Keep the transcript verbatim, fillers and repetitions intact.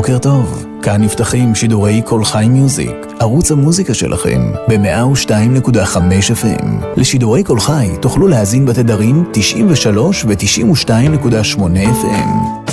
בוקר טוב, כאן נפתחים שידורי כל חי מיוזיק, ערוץ המוזיקה שלכם ב-מאה ושתיים נקודה חמש אף אם. לשידורי כל חי תוכלו להזין בתדרים תשעים ושלוש ו-תשעים ושתיים נקודה שמונה אף אם.